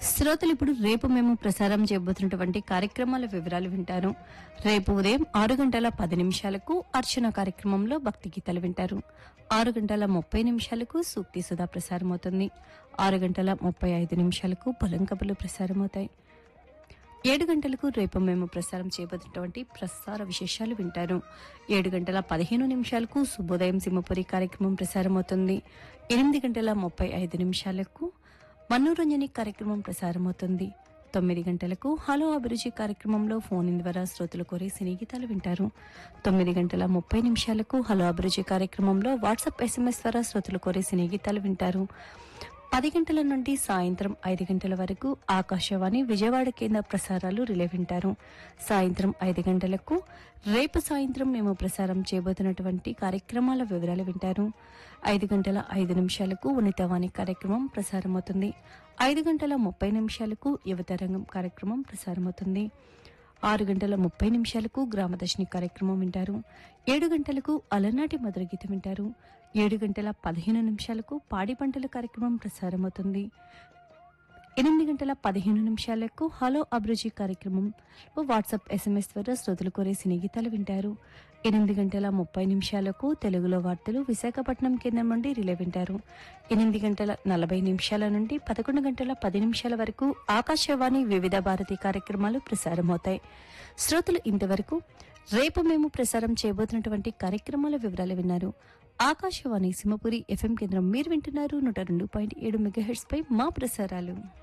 శ్రోతలు ఇప్పుడు రేపు మేము ప్రసారం చేయబోతున్నటువంటి కార్యక్రమాల వివరాలు వింటారు. రేపు ఉదయం 6 గంటల 10 నిమిషాలకు అర్చన కార్యక్రమంలో భక్తి గీతాలు వింటారు. 6 గంటల 30 నిమిషాలకు సూక్తి సుధా ప్రసారమవుతుంది. 6 గంటల 35 నిమిషాలకు పొలం కబుర్లు ప్రసారమవుతాయి. 7 గంటలకు రేపు మేము ప్రసారం చేయబోతున్నటువంటి ప్రసార విశేషాలు వింటారు. 7 గంటల 15 నిమిషాలకు శుభోదయం సింహపురి కార్యక్రమం ప్రసారమవుతుంది. 8 గంటల 35 నిమిషాలకు మనోరంజని కార్యక్రమం ప్రసారమవుతుంది. 9 గంటలకు హలో అభిరుచి కార్యక్రమంలో ఫోన్ ఇన్ ద్వారా శ్రోతలు కోరే సినీ గీతాలు వింటారు. 9 గంటల 30 నిమిషాలకు హలో అభిరుచి కార్యక్రమంలో వాట్సాప్ SMS ద్వారా శ్రోతలు కోరే సినీ గీతాలు వింటారు. 10 గంటల నుండి సాయంత్రం 5 గంటల వరకు ఆకాశవాణి విజయవాడ కేంద్ర ప్రసారాలు రిలే వింటారు. సాయంత్రం 5 గంటలకు రేపు సాయంత్రం మేము ప్రసారం చేయబోతున్నటువంటి కార్యక్రమాల వివరాలు వింటారు. 5 గంటల 5 నిమిషాలకు ఉన్నతవాణి కార్యక్రమం ప్రసారమవుతుంది. 5 గంటల 30 నిమిషాలకు యువతరంగం కార్యక్రమం ప్రసారమవుతుంది. 6 గంటల 30 నిమిషాలకు గ్రామదర్శిని కార్యక్రమం వింటారు. 7 గంటలకు అలనాటి మధుర గీతం వింటారు. 7 గంటల 15 నిమిషాలకు పాడి పంటల కార్యక్రమం ప్రసారమవుతుంది. 8 గంటల 15 నిమిషాలకు హలో అభిరుచి కార్యక్రమం వాట్సాప్ SMS ద్వారా శ్రోతలు కోరే సినీ గీతాలు వింటారు. 8 గంటల 30 నిమిషాలకు తెలుగులో వార్తలు విశాఖపట్నం కేంద్రం నుండి రిలే వింటారు. 8 గంటల 40 నిమిషాల నుండి 11 గంటల 10 నిమిషాల వరకు ఆకాశవాణి వివిధ భారతి కార్యక్రమాలు ప్రసారమవుతాయి. శ్రోతలు ఇంతవరకు రేపు మేము ప్రసారం చేయబోతున్నటువంటి కార్యక్రమాల వివరాలు విన్నారు. ఆకాశవాణి సింహపురి FM కేంద్రం మీరు వింటున్నారు 102.7 మెగాహెర్ట్జ్ పై మా ప్రసారాలు.